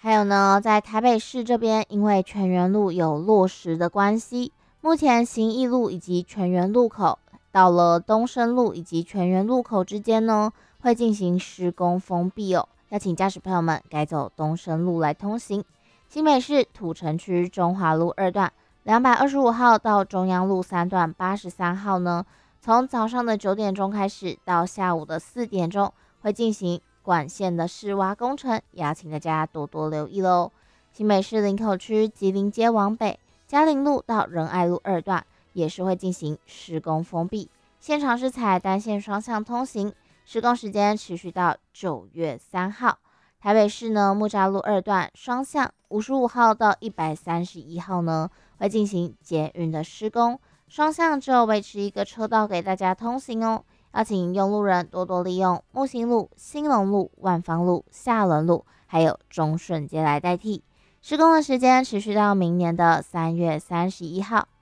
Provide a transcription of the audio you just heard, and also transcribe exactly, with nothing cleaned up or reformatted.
还有呢，在台北市这边，因为泉源路有落石的关系，目前行义路以及泉源路口到了东升路以及泉源路口之间呢，会进行施工封闭哦，要请驾驶朋友们改走东升路来通行。新北市土城区中华路二段两百二十五号到中央路三段八十三号呢，从早上的九点钟开始到下午的四点钟，会进行管线的施挖工程，也要请大家多多留意喽。新北市林口区吉林街往北，嘉陵路到仁爱路二段也是会进行施工封闭，现场是采单线双向通行，施工时间持续到九月三号。台北市呢木栅路二段双向五十五号到一百三十一号呢会进行捷运的施工，双向只有维持一个车道给大家通行哦。要请用路人多多利用木星路、兴隆路、万芳路、下仑路，还有中顺街来代替。施工的时间持续到明年的三月三十一号。